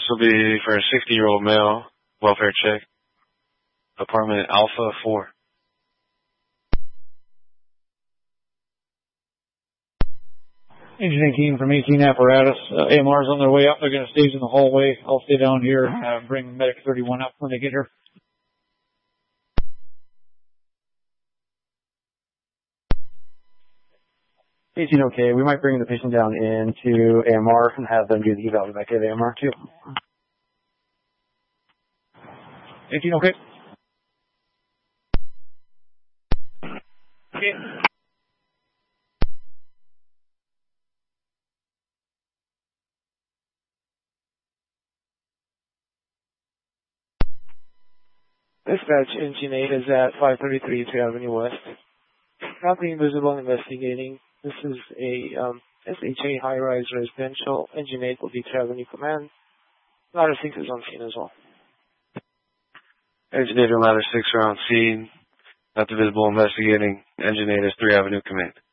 will be for a 60-year-old male, welfare check, apartment Alpha 4. Agent 18 from 18 Apparatus. AMR's on their way up. They're going to stage in the hallway. I'll stay down here, bring Medic 31 up when they get here. 18, okay. We might bring the patient down into AMR and have them do the eval back at AMR too. 18, okay. Okay. Dispatch Engine 8 is at 533 3 Avenue West. Not being visible, investigating. This is a SHA high-rise residential. Engine 8 will be 3 Avenue Command. Ladder 6 is on scene as well. Engine 8 and Ladder 6 are on scene. Not visible, investigating. Engine 8 is 3 Avenue Command.